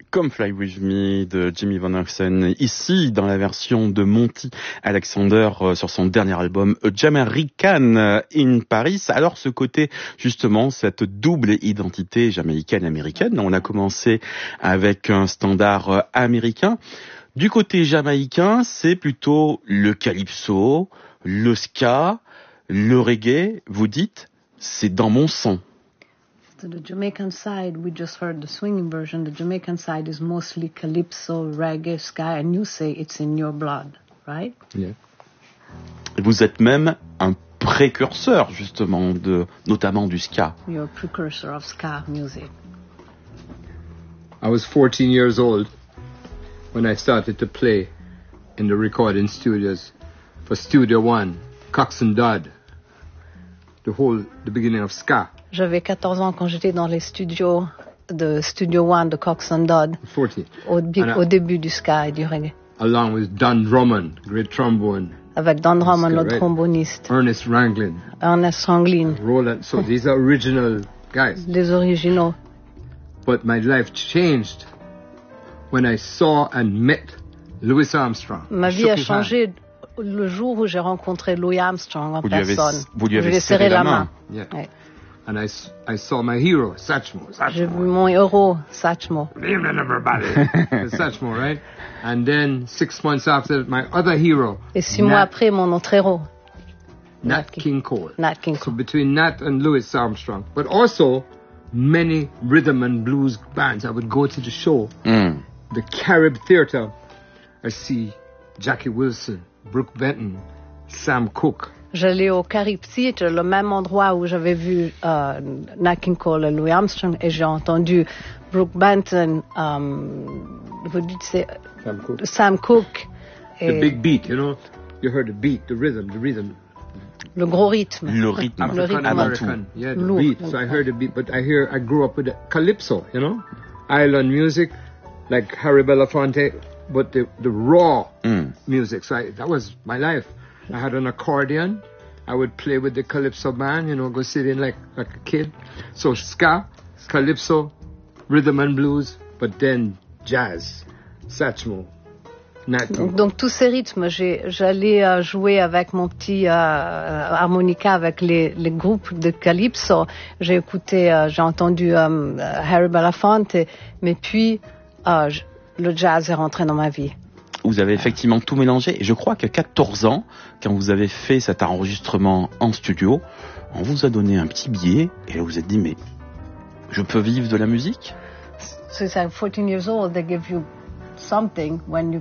Come Fly With Me de Jimmy Van Heusen, ici dans la version de Monty Alexander sur son dernier album Jamaican in Paris. Alors ce côté, justement, cette double identité jamaïcaine-américaine, on a commencé avec un standard américain. Du côté jamaïcain, c'est plutôt le calypso, le ska, le reggae. Vous dites, c'est dans mon sang. To the Jamaican side, we just heard the swinging version. The Jamaican side is mostly calypso, reggae, ska, and you say it's in your blood, right? Yeah. Vous êtes même un précurseur, justement, notamment du ska. You're a precursor of ska music. I was 14 years old when I started to play in the recording studios for Studio One, Cox and Dodd, the beginning of ska. J'avais 14 ans quand j'étais dans les studios de Studio One de Cox and Dodd. 14. Au début du ska et du reggae. Along with Don Drummond, great trombone. Avec Don Drummond, le tromboniste. Ernest Ranglin. Roland. So these are original guys. Les originaux. But my life changed when I saw and met Louis Armstrong. Ma vie a changé le jour où j'ai rencontré Louis Armstrong en personne. Vous lui avez serré la main. Yeah. Ouais. And I saw my hero, Satchmo. J'ai vu mon héros, Satchmo. Satchmo, right? And then 6 months after, my other hero. Et 6 mois après, mon autre héros. Nat King Cole. Nat King Cole. So between Nat and Louis Armstrong, but also many rhythm and blues bands. I would go to the show, the Carib Theatre. I see Jackie Wilson, Brooke Benton, Sam Cooke. J'allais au Carib Theatre, le même endroit où j'avais vu Nat King Cole et Louis Armstrong, et j'ai entendu Brooke Benton, vous dites c'est Sam Cooke. The big beat, you know, you heard the beat, the rhythm. Le gros rythme. Le rythme. African-American, yeah, the beat. So I heard the beat, but I grew up with the calypso, you know, island music, like Harry Belafonte, but the raw music. So that was my life. I had an accordion. I would play with the calypso band, you know, go sit in like a kid. So ska, calypso, rhythm and blues, but then jazz, Satchmo, Nat King Cole. Donc tous ces rythmes, j'allais jouer avec mon petit harmonica avec les groupes de calypso. J'ai entendu Harry Belafonte, mais puis le jazz est rentré dans ma vie. Vous avez effectivement tout mélangé. Et je crois qu'à 14 ans, quand vous avez fait cet enregistrement en studio, on vous a donné un petit billet et là vous vous êtes dit, mais je peux vivre de la musique? So it's like 14 years old, they give you something when you